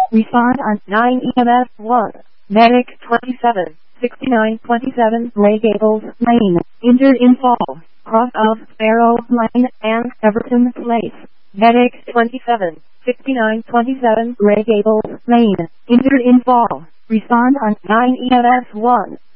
Respond on 9 EMS 1. Medic 27, 6927 Grey Gables Lane. Injured in fall. Cross of Sparrow Line and Everton Place. Medic 27, 6927 Grey Gables Lane. Injured in fall. Respond on 9 EMS 1.